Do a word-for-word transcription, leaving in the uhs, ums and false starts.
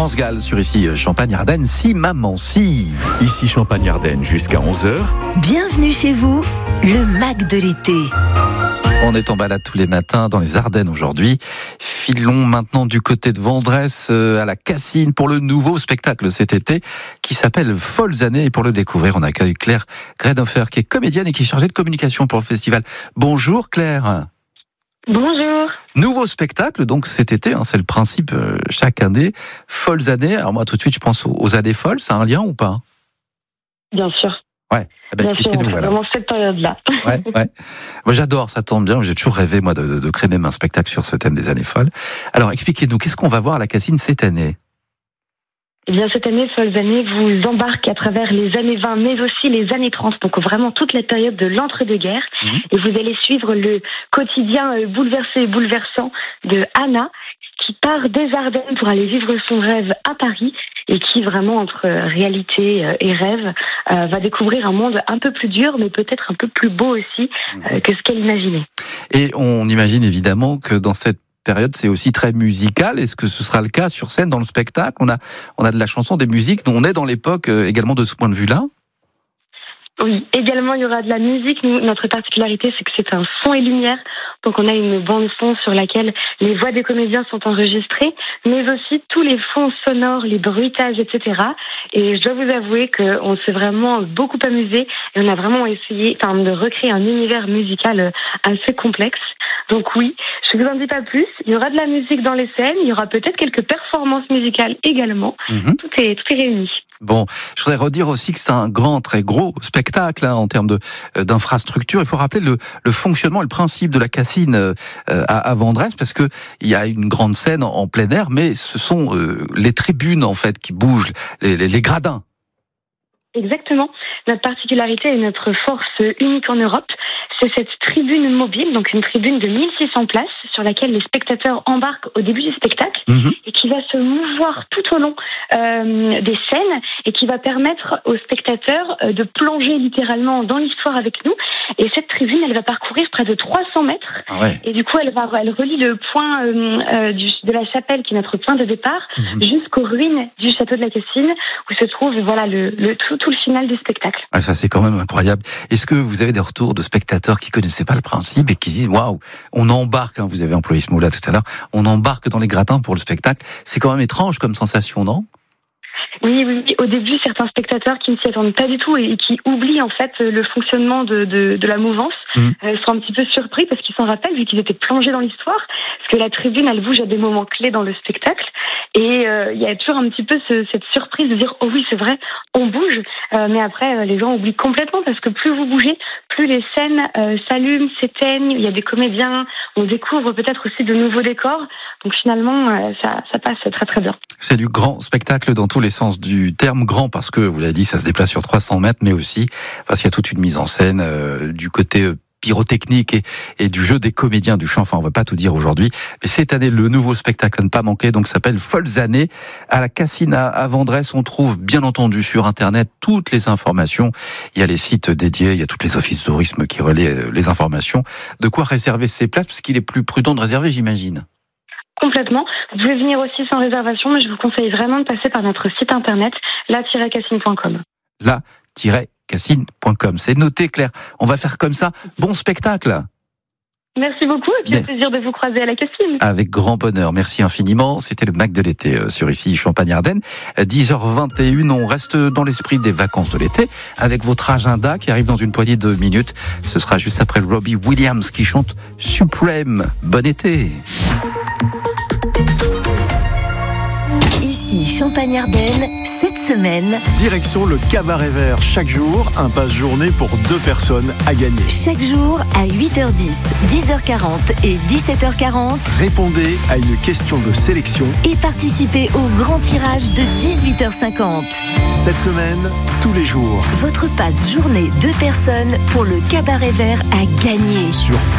France Gall sur ici Champagne-Ardenne, si maman si. Ici Champagne-Ardenne jusqu'à onze heures. Bienvenue chez vous, le Mac de l'été. On est en balade tous les matins dans les Ardennes aujourd'hui. Filons maintenant du côté de Vendresse à la Cassine pour le nouveau spectacle cet été qui s'appelle Folles années. Et pour le découvrir, on accueille Claire Gredenhofer qui est comédienne et qui est chargée de communication pour le festival. Bonjour Claire. Bonjour. Nouveau spectacle, donc cet été, hein, c'est le principe euh, chaque année. Folles années. Alors moi tout de suite je pense aux, aux années folles, ça a un lien ou pas? Bien sûr. Ouais. Eh ben, bien sûr, on fait vraiment cette période-là. Ouais, ouais. Moi j'adore, ça tombe bien. J'ai toujours rêvé moi de, de, de créer même un spectacle sur ce thème des années folles. Alors expliquez-nous, qu'est-ce qu'on va voir à la Cassine cette année? Eh bien, cette année, Folles années vous embarque à travers les années vingt, mais aussi les années trente, donc vraiment toute la période de l'entre-deux-guerres. Mmh. Et vous allez suivre le quotidien bouleversé et bouleversant de Anna, qui part des Ardennes pour aller vivre son rêve à Paris, et qui vraiment, entre réalité et rêve, euh, va découvrir un monde un peu plus dur, mais peut-être un peu plus beau aussi euh, que ce qu'elle imaginait. Et on imagine évidemment que dans cette période, c'est aussi très musical. Est-ce que ce sera le cas sur scène dans le spectacle? On a, on a de la chanson, des musiques, dont on est dans l'époque euh, également de ce point de vue-là? Oui, également il y aura de la musique. Nous, notre particularité, c'est que c'est un son et lumière. Donc on a une bande son sur laquelle les voix des comédiens sont enregistrées, mais aussi tous les fonds sonores, les bruitages, et cetera. Et je dois vous avouer qu'on s'est vraiment beaucoup amusé et on a vraiment essayé enfin, de recréer un univers musical assez complexe. Donc oui, je ne vous en dis pas plus. Il y aura de la musique dans les scènes, il y aura peut-être quelques performances musicales également. Mmh. Tout est, tout est réuni. Bon, je voudrais redire aussi que c'est un grand, très gros spectacle hein, en termes de euh, d'infrastructure. Il faut rappeler le, le fonctionnement et le principe de la Cassine euh, à, à Vendresse, parce que il y a une grande scène en, en plein air, mais ce sont euh, les tribunes en fait qui bougent, les, les, les gradins. Exactement. Notre particularité et notre force unique en Europe, c'est cette tribune mobile, donc une tribune de mille six cents places sur laquelle les spectateurs embarquent au début du spectacle mmh. et qui va se mouvoir tout au long euh, des scènes et qui va permettre aux spectateurs euh, de plonger littéralement dans l'histoire avec nous. Et cette tribune, elle va parcourir près de trois cents mètres ah ouais. et du coup, elle va, elle relie le point euh, euh, du, de la chapelle qui est notre point de départ mmh. jusqu'aux ruines du château de la Cassine où se trouve voilà le, le tout, tout le final du spectacle. Ah, ça c'est quand même incroyable. Est-ce que vous avez des retours de spectateurs qui connaissaient pas le principe et qui disent waouh, on embarque, hein, vous avez employé ce mot-là tout à l'heure, on embarque dans les gradins pour le spectacle. C'est quand même étrange comme sensation, non? Oui, oui, au début, certains spectateurs qui ne s'y attendent pas du tout et qui oublient en fait le fonctionnement de, de, de la mouvance mmh. euh, sont un petit peu surpris parce qu'ils s'en rappellent vu qu'ils étaient plongés dans l'histoire, parce que la tribune, elle bouge à des moments clés dans le spectacle et euh, il y a toujours un petit peu ce, cette surprise de dire oh oui, c'est vrai, on bouge, euh, mais après euh, les gens oublient complètement parce que plus vous bougez, plus les scènes euh, s'allument, s'éteignent, il y a des comédiens, on découvre peut-être aussi de nouveaux décors, donc finalement euh, ça, ça passe très très bien. C'est du grand spectacle dans tous les sens du terme, grand parce que, vous l'avez dit, ça se déplace sur trois cents mètres, mais aussi parce qu'il y a toute une mise en scène euh, du côté euh, pyrotechnique et, et du jeu des comédiens, du chant, enfin on va pas tout dire aujourd'hui, mais cette année le nouveau spectacle à ne pas manquer, donc s'appelle Folles années à la Cassine à Vendresse. On trouve bien entendu sur internet toutes les informations, il y a les sites dédiés, il y a toutes les offices de tourisme qui relaient les informations, de quoi réserver ses places, parce qu'il est plus prudent de réserver, j'imagine. Complètement. Vous pouvez venir aussi sans réservation, mais je vous conseille vraiment de passer par notre site internet la tiret cassine point com. la tiret cassine point com. C'est noté, Claire. On va faire comme ça. Bon spectacle. Merci beaucoup et puis Mais... au plaisir de vous croiser à la Cassine. Avec grand bonheur. Merci infiniment. C'était le Mac de l'été sur ici Champagne-Ardenne. dix heures vingt et une. On reste dans l'esprit des vacances de l'été avec votre agenda qui arrive dans une poignée de minutes. Ce sera juste après Robbie Williams qui chante Supreme. Bon été. Ici Champagne-Ardenne, cette semaine. Direction le Cabaret Vert. Chaque jour, un passe-journée pour deux personnes à gagner. Chaque jour à huit heures dix, dix heures quarante et dix-sept heures quarante. Répondez à une question de sélection et participez au grand tirage de dix-huit heures cinquante. Cette semaine, tous les jours. Votre passe-journée deux personnes pour le Cabaret Vert à gagner. Sur